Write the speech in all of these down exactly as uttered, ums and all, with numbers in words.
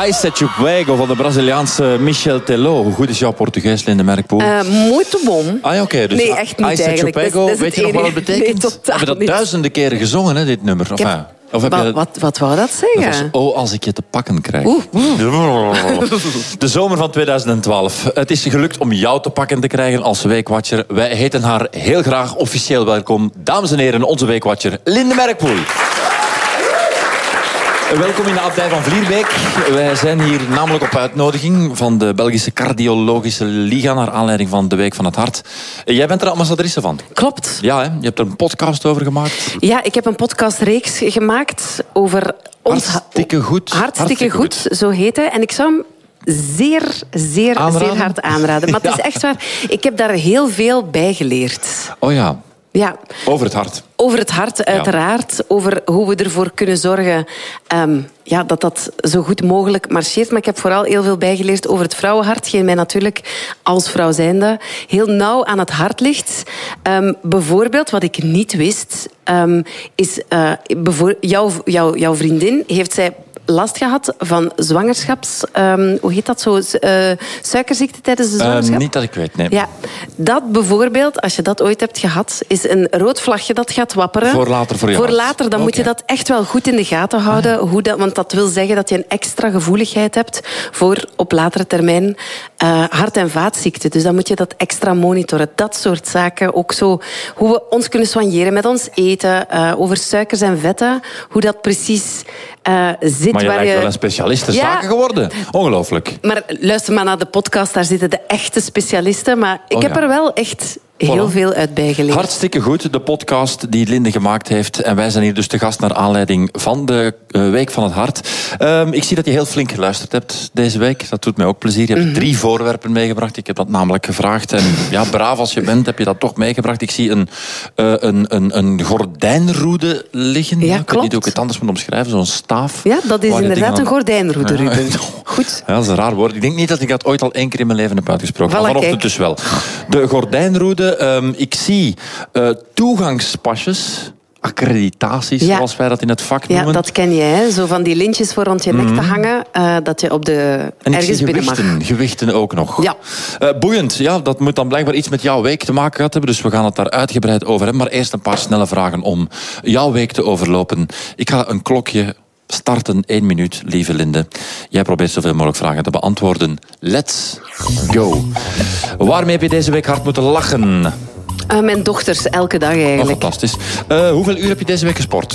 I Set You Fuego van de Braziliaanse Michel Teló. Hoe goed is jouw Portugees, Linde Merkpoel? Uh, muito bom. Ah ja, oké. Okay, dus nee, echt niet I Set You Fuego, dat is, dat is weet je nog wat het betekent? Nee, totaal We hebben dat niet. duizenden keren gezongen, hè, dit nummer. Enfin, heb... Of heb wat, je... wat, wat wou dat zeggen? Dat was, oh, als ik je te pakken krijg. Oeh, oeh. De zomer van tweeduizend twaalf. Het is gelukt om jou te pakken te krijgen als weekwatcher. Wij heten haar heel graag officieel welkom. Dames en heren, onze weekwatcher Linde Merkpoel. Welkom in de abdij van Vlierbeek. Wij zijn hier namelijk op uitnodiging van de Belgische Cardiologische Liga naar aanleiding van de Week van het Hart. Jij bent er ambassadrice van. Klopt. Ja, hè? Je hebt er een podcast over gemaakt. Ja, ik heb een podcastreeks gemaakt over... Ons Hartstikke goed. Hartstikke, Hartstikke goed, goed, zo heet hij. En ik zou hem zeer, zeer, aanraden? zeer hard aanraden. Maar ja. Het is echt waar. Ik heb daar heel veel bij geleerd. Oh ja. Ja. Over het hart. Over het hart, uiteraard. Ja. Over hoe we ervoor kunnen zorgen um, ja, dat dat zo goed mogelijk marcheert. Maar ik heb vooral heel veel bijgeleerd over het vrouwenhart. Geen mij natuurlijk als vrouw zijnde heel nauw aan het hart ligt. Um, bijvoorbeeld, wat ik niet wist, um, is... Uh, bevoor, jouw, jouw, jouw vriendin heeft zij... last gehad van zwangerschaps... Um, hoe heet dat zo? Uh, suikerziekte tijdens de zwangerschap? Uh, niet dat ik weet, nee. Ja, dat bijvoorbeeld, als je dat ooit hebt gehad, is een rood vlagje dat gaat wapperen. Voor later voor je Voor hart. later, dan okay. moet je dat echt wel goed in de gaten houden. Ah. Hoe dat, want dat wil zeggen dat je een extra gevoeligheid hebt voor op latere termijn uh, hart- en vaatziekten. Dus dan moet je dat extra monitoren. Dat soort zaken. Ook zo hoe we ons kunnen soigneren met ons eten. Uh, over suikers en vetten. Hoe dat precies uh, zit. Maar je waar lijkt je... wel een specialiste ja, zaken geworden. Ongelooflijk. Maar luister maar naar de podcast, daar zitten de echte specialisten. Maar ik oh, heb ja. er wel echt heel voilà. veel uit bijgeleerd. Hartstikke goed, de podcast die Linde gemaakt heeft. En wij zijn hier dus te gast naar aanleiding van de uh, Week van het Hart. Um, ik zie dat je heel flink geluisterd hebt deze week. Dat doet mij ook plezier. Je hebt mm-hmm. drie voorwerpen meegebracht. Ik heb dat namelijk gevraagd. En ja, braaf als je bent, heb je dat toch meegebracht. Ik zie een, uh, een, een, een gordijnroede liggen. Ja, ik klopt. weet niet hoe ik het anders moet omschrijven. Zo'n staaf. Ja, dat is inderdaad een gordijnroede, Ruben. Goed. Ja, dat is een raar woord. Ik denk niet dat ik dat ooit al één keer in mijn leven heb uitgesproken. Voilà, maar vanochtend kijk. dus wel. De gordijnroede... Um, ik zie uh, toegangspasjes, accreditaties, ja. zoals wij dat in het vak noemen. Ja, dat ken je, hè? Zo van die lintjes voor rond je nek mm-hmm. te hangen, uh, dat je op de en ergens ik zie binnen gewichten, mag. gewichten ook nog. Ja. Uh, boeiend, ja, dat moet dan blijkbaar iets met jouw week te maken gehad hebben, dus we gaan het daar uitgebreid over hebben. Maar eerst een paar snelle vragen om jouw week te overlopen. Ik ga een klokje starten, één minuut, lieve Linde. Jij probeert zoveel mogelijk vragen te beantwoorden. Let's go. Waarmee heb je deze week hard moeten lachen? Uh, mijn dochters, elke dag eigenlijk. Oh, fantastisch. Uh, hoeveel uur heb je deze week gesport?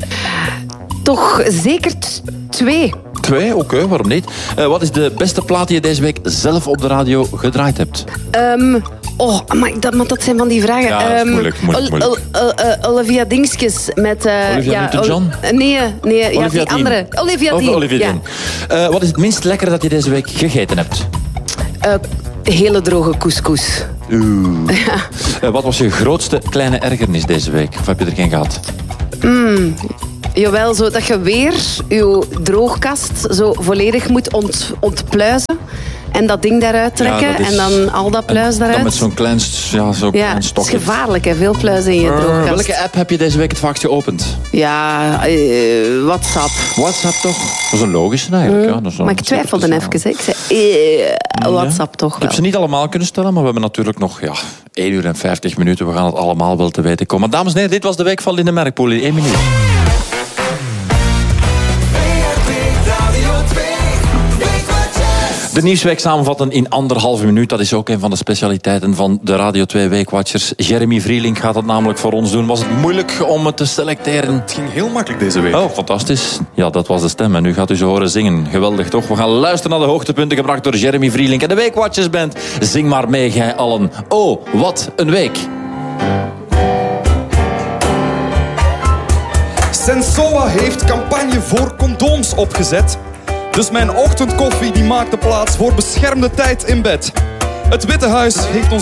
Toch zeker t- twee. Twee? Oké, okay, waarom niet? Uh, wat is de beste plaat die je deze week zelf op de radio gedraaid hebt? Um, oh, maar dat, maar dat zijn van die vragen. Ja, dat is moeilijk, moeilijk, moeilijk. Ol, ol, uh, Olivia Dinskes met... Uh, Olivia ja, Newton-John? Ol, nee, nee Olivia ja, die Dean. andere. Olivia Of Dean. Olivia ja. Dean. Uh, wat is het minst lekkere dat je deze week gegeten hebt? Uh, hele droge couscous. Oeh. uh, wat was je grootste kleine ergernis deze week? Of heb je er geen gehad? Mm, jawel, zo dat je weer je droogkast zo volledig moet ont, ontpluizen. En dat ding daaruit trekken. Ja, is, en dan al dat pluis daaruit. Dan met zo'n klein, ja, zo'n ja, klein stokje. Het is gevaarlijk, hè? Veel pluis in je uh, droogkast. Welke app heb je deze week het vaakst geopend? Ja, uh, WhatsApp. WhatsApp toch? Dat is een logische eigenlijk. Mm. Ja, dat is maar ik twijfelde even. Hè. Ik zei, uh, WhatsApp ja. toch wel. Ik heb ze niet allemaal kunnen stellen, maar we hebben natuurlijk nog ja, één uur en vijftig minuten. We gaan het allemaal wel te weten komen. Maar dames en heren, dit was de week van Linde Merkpoel in één minuut. De Nieuwsweek samenvatten in anderhalve minuut. Dat is ook een van de specialiteiten van de Radio twee Weekwatchers. Jeremy Vrielink gaat het namelijk voor ons doen. Was het moeilijk om het te selecteren? Het ging heel makkelijk deze week. Oh, fantastisch. Ja, dat was de stem. En nu gaat u ze horen zingen. Geweldig, toch? We gaan luisteren naar de hoogtepunten gebracht door Jeremy Vrielink en de Weekwatchers Band. Zing maar mee, gij allen. Oh, wat een week. Sensoa heeft campagne voor condooms opgezet. Dus mijn ochtendkoffie die maakte plaats voor beschermde tijd in bed. Het Witte Huis heeft ons